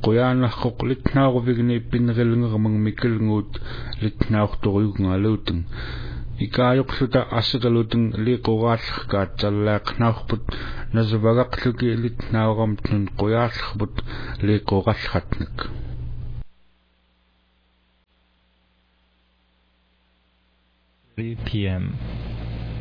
qoyaanarqoq litnaaruvigni pinnerilngermang mikkelnguut litnaartoriugngaluuteng ikaajoqluta asseqaluteng liiqoraallерkaat tallaaqnaarput nasavagaqluki litnaaramtnun qoyaallerput liiqorallratnak 3 p.m.